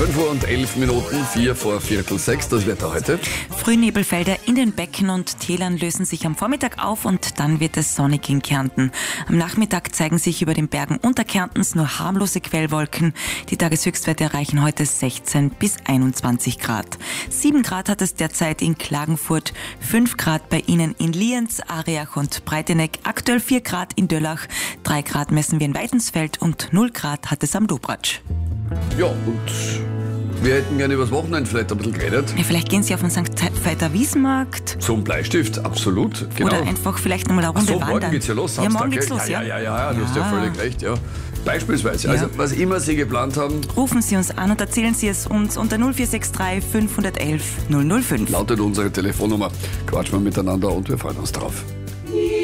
5:11, 4 vor Viertel 6, das Wetter heute. Frühnebelfelder in den Becken und Tälern lösen sich am Vormittag auf und dann wird es sonnig in Kärnten. Am Nachmittag zeigen sich über den Bergen Unterkärntens nur harmlose Quellwolken. Die Tageshöchstwerte erreichen heute 16 bis 21 Grad. 7 Grad hat es derzeit in Klagenfurt, 5 Grad bei Ihnen in Lienz, Ariach und Breiteneck, aktuell 4 Grad in Döllach, 3 Grad messen wir in Weidensfeld und 0 Grad hat es am Dobratsch. Ja, und wir hätten gerne übers Wochenende vielleicht ein bisschen geredet. Ja, vielleicht gehen Sie auf den St. Veiter Wiesenmarkt. Zum Bleistift, absolut. Genau. Oder einfach vielleicht nochmal eine Runde wandern. Morgen geht's ja los, Samstag. Ja, morgen geht's los, ja. Du hast ja völlig recht, ja. Beispielsweise, also was immer Sie geplant haben. Rufen Sie uns an und erzählen Sie es uns unter 0463 511 005. Lautet unsere Telefonnummer. Quatschen wir miteinander und wir freuen uns drauf.